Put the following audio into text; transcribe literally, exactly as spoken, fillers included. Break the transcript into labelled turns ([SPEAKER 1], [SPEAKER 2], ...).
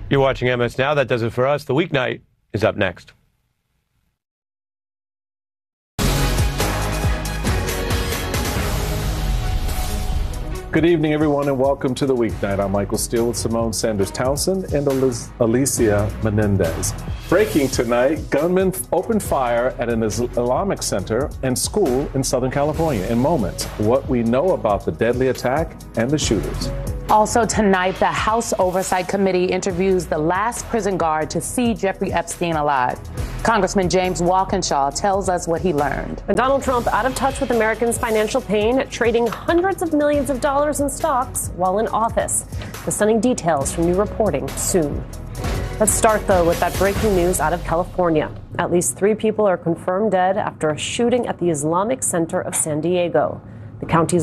[SPEAKER 1] You're watching M S Now. That does it for us. The Weeknight is up next.
[SPEAKER 2] Good evening, everyone, and welcome to The Weeknight. I'm Michael Steele with Simone Sanders Townsend and Alicia Menendez. Breaking tonight, gunmen opened fire at an Islamic center and school in Southern California. In moments, what we know about the deadly attack and the shooters.
[SPEAKER 3] Also tonight, the House Oversight Committee interviews the last prison guard to see Jeffrey Epstein alive. Congressman James Walkinshaw tells us what he learned.
[SPEAKER 4] And Donald Trump out of touch with Americans' financial pain, trading hundreds of millions of dollars in stocks while in office. The stunning details from new reporting soon. Let's start, though, with that breaking news out of California. At least three people are confirmed dead after a shooting at the Islamic Center of San Diego. The county's